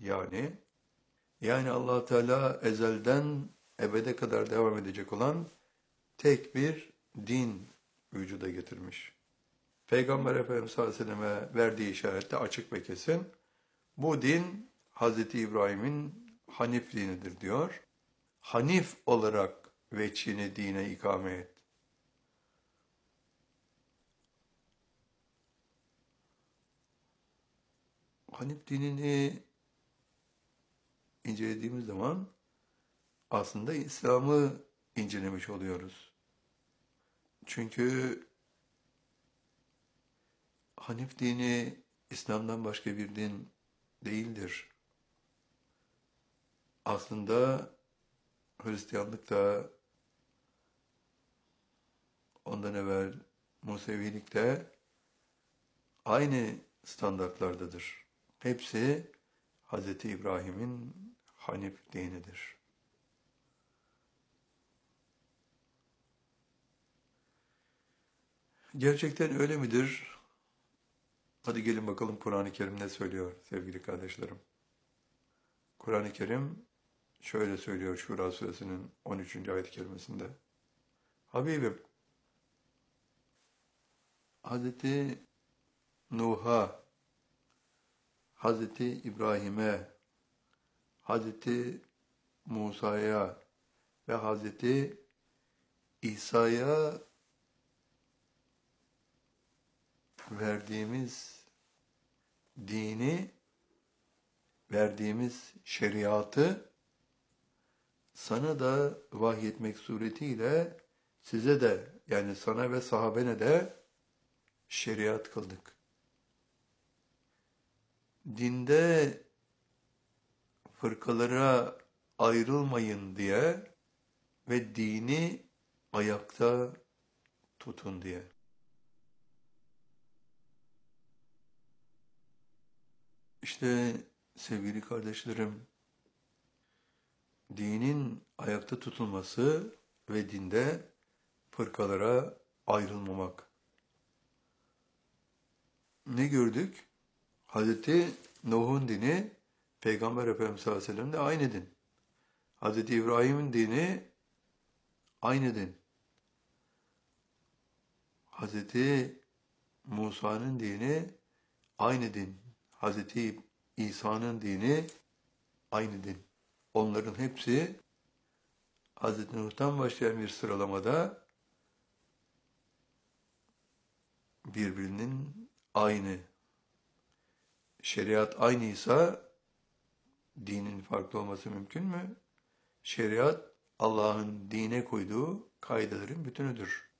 Yani Allah Teala ezelden ebede kadar devam edecek olan tek bir din vücuda getirmiş. Peygamber Efendimiz sallallahu aleyhi ve selleme verdiği işarette açık ve kesin. Bu din Hz. İbrahim'in Hanif dinidir diyor. Hanif olarak veçhini dine ikame et. Hanif dinini incelediğimiz zaman aslında İslam'ı incelemiş oluyoruz. Çünkü Hanif dini İslam'dan başka bir din değildir. Aslında Hristiyanlık da ondan evvel Musevilik de aynı standartlardadır. Hepsi Hz. İbrahim'in Hanif dinidir. Gerçekten öyle midir? Hadi gelin bakalım Kur'an-ı Kerim ne söylüyor sevgili kardeşlerim. Kur'an-ı Kerim şöyle söylüyor Şura suresinin 13. ayet-i kerimesinde. Habibim, Hz. Nuh'a, Hz. İbrahim'e, Hz. Musa'ya ve Hz. İsa'ya verdiğimiz dini, verdiğimiz şeriatı sana da vahyetmek suretiyle size de yani sana ve sahabene de şeriat kıldık. Dinde fırkalara ayrılmayın diye ve dini ayakta tutun diye. İşte sevgili kardeşlerim, dinin ayakta tutulması ve dinde fırkalara ayrılmamak. Ne gördük? Hazreti Nuh'un dini Peygamber Efendimiz sallallahu aleyhi ve sellem de aynı din. Hazreti İbrahim'in dini aynı din. Hazreti Musa'nın dini aynı din. Hazreti İsa'nın dini aynı din. Onların hepsi Hazreti Nuh'tan başlayan bir sıralamada birbirinin aynı. Şeriat aynıysa dinin farklı olması mümkün mü? Şeriat Allah'ın dine koyduğu kaidelerin bütünüdür.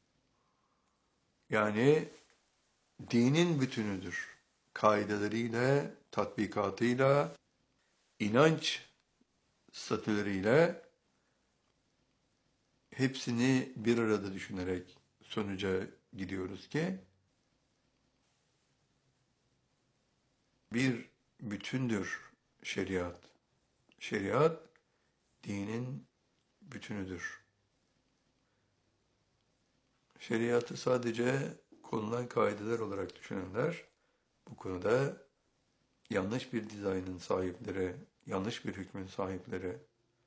Yani dinin bütünüdür. Kaideleriyle, tatbikatıyla, inanç statüleriyle hepsini bir arada düşünerek sonuca gidiyoruz ki bir bütündür şeriat. Şeriat dinin bütünüdür. Şeriatı sadece konulan kaideler olarak düşünenler bu konuda yanlış bir dizaynın sahipleri, yanlış bir hükmün sahipleri,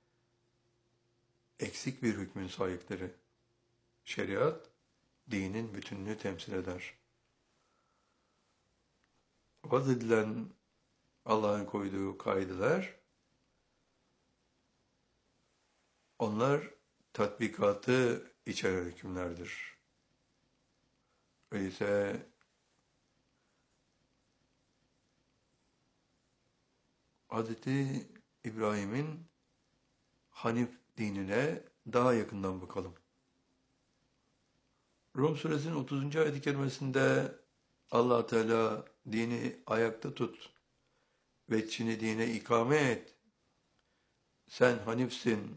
eksik bir hükmün sahipleri. Şeriat dinin bütününü temsil eder. Vaz edilen Allah'ın koyduğu kaideler, onlar tatbikatı içeren hükümlerdir. Öyleyse Hz. İbrahim'in Hanif dinine daha yakından bakalım. Rum suresinin 30. ayet-i kerimesinde Allah Teala dini ayakta tut, veçhini dine ikame et, sen Hanifsin,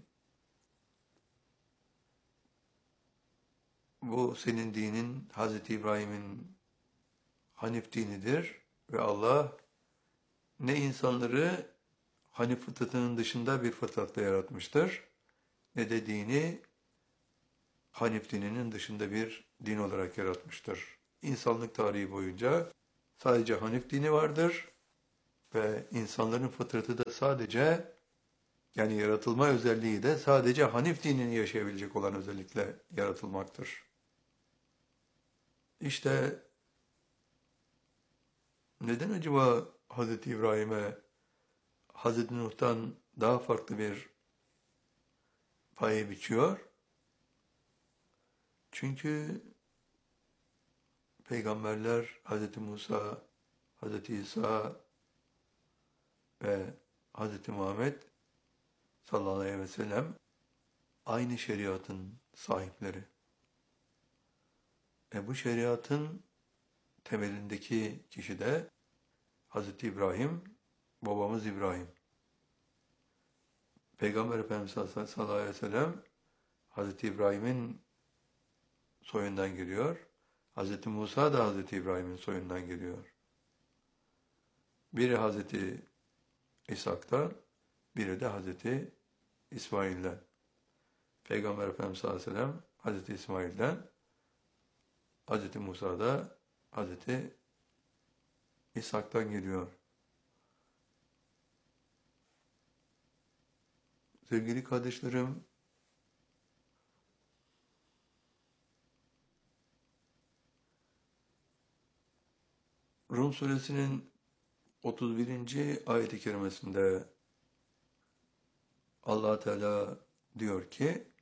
bu senin dinin Hz. İbrahim'in Hanif dinidir ve Allah ne insanları Hanif fıtratının dışında bir fıtratla yaratmıştır, ne de dini Hanif dininin dışında bir din olarak yaratmıştır. İnsanlık tarihi boyunca sadece Hanif dini vardır ve insanların fıtratı da sadece, yani yaratılma özelliği de sadece Hanif dinini yaşayabilecek olan özellikle yaratılmaktır. İşte neden acaba Hazreti İbrahim'e Hazreti Nuh'tan daha farklı bir paye biçiyor? Çünkü peygamberler Hazreti Musa, Hazreti İsa ve Hazreti Muhammed sallallahu aleyhi ve sellem aynı şeriatın sahipleri. Bu şeriatın temelindeki kişi de Hazreti İbrahim, babamız İbrahim. Peygamber Efendimiz sallallahu aleyhi ve sellem Hazreti İbrahim'in soyundan geliyor. Hazreti Musa da Hazreti İbrahim'in soyundan geliyor. Biri Hazreti İshak'tan, biri de Hazreti İsmail'den. Peygamber Efendimiz sallallahu aleyhi ve sellem Hazreti İsmail'den, Hazreti Musa da Hazreti İshak'tan geliyor. Sevgili kardeşlerim, Rum suresinin 31. ayet-i kerimesinde Allah Teala diyor ki,